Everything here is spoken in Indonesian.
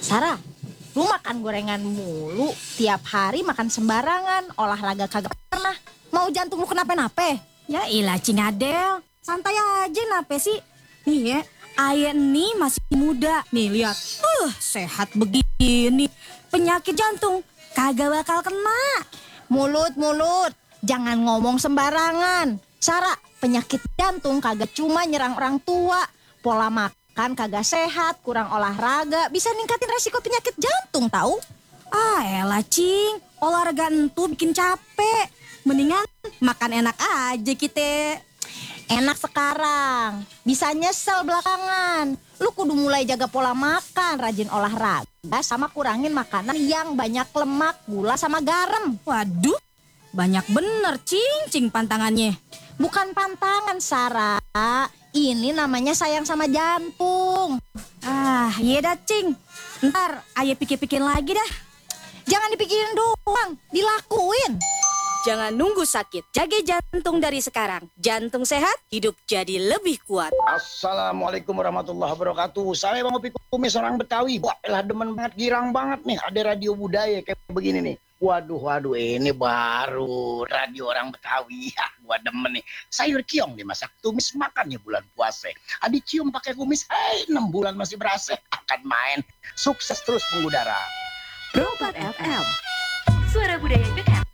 Sarah, lu makan gorengan mulu, tiap hari makan sembarangan, olahraga kagak pernah. Mau jantung lu kenapa-napa? Ya ilah Cing Adel, santai aja nape sih? Nih ya, ayah nih masih muda. Nih lihat, sehat begini. Penyakit jantung kagak bakal kena. Mulut, jangan ngomong sembarangan. Sarah, penyakit jantung kagak cuma nyerang orang tua. Pola makan kagak sehat, kurang olahraga, bisa ningkatin resiko penyakit jantung tahu? Ah elah Cing, olahraga entu bikin capek. Mendingan makan enak aja kita. Enak sekarang, bisa nyesel belakangan. Lu kudu mulai jaga pola makan, rajin olahraga, sama kurangin makanan yang banyak lemak, gula, sama garam. Waduh, banyak bener Cing pantangannya. Bukan pantangan, Sarah. Ini namanya sayang sama jantung. Ah iya dah Cing, ntar ayah pikir-pikir lagi dah. Jangan dipikirin doang, dilakuin. Jangan nunggu sakit, jaga jantung dari sekarang. Jantung sehat, hidup jadi lebih kuat. Assalamualaikum warahmatullahi wabarakatuh. Saya Bang Opi Kumis, orang Betawi. Wah, elah demen banget, girang banget nih. Ada radio budaya kayak begini nih. Waduh, ini baru radio orang Betawi. Ya, gua demen nih. Sayur ciong dimasak tumis makan ya bulan puasa. Adi cium pakai kumis, 6 bulan masih berasa. Akan main. Sukses terus mengudara. Pro 4 FM, suara budaya dekat.